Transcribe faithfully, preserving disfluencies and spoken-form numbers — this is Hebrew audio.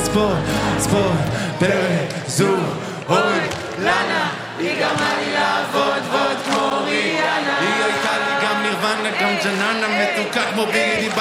ספורט, ספורט, בזו, אוי, לנה, היא גרמה לי לעבוד, ועוד כמו ריאנה. היא הייתה לי גם נירוונה, גם ג'ננה, מתוקה כמו ביגי.